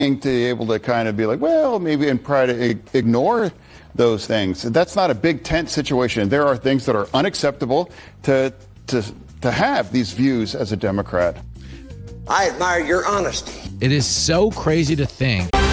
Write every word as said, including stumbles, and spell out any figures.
to be able to kind of be like, well, maybe and try to ignore those things. That's not a big tent situation. There are things that are unacceptable to to to have these views as a Democrat. I admire your honesty. It is so crazy to think